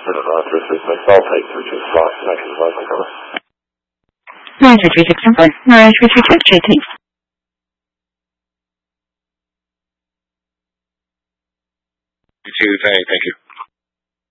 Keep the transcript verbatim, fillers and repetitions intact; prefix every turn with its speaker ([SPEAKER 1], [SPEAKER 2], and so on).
[SPEAKER 1] instead of uh, three six six. I'll take three two five. Thank you. Bye. Cover.
[SPEAKER 2] nine three three six one. nine three three six, J T.
[SPEAKER 3] Thank you.